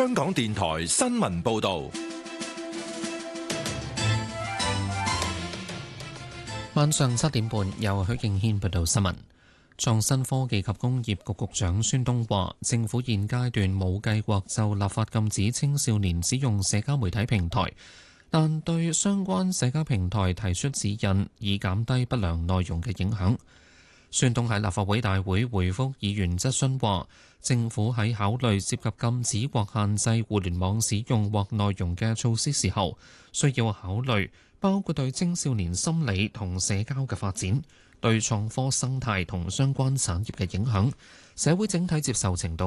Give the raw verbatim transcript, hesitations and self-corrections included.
香港電台新聞報道。 晚上七點半，由許敬軒報道新聞。創新科技及工業局局長孫東話，政府現階段冇計劃就立法禁止青少年使用社交媒體平台，但對相關社交平台提出指引，以減低不良內容嘅影響。孫東喺立法會大會回覆議員質詢話，政府喺考慮涉及禁止或限制互聯網使用或內容嘅措施時候，需要考慮包括對青少年心理同社交嘅發展，對創科生態同相關產業嘅影響，社會整體接受程度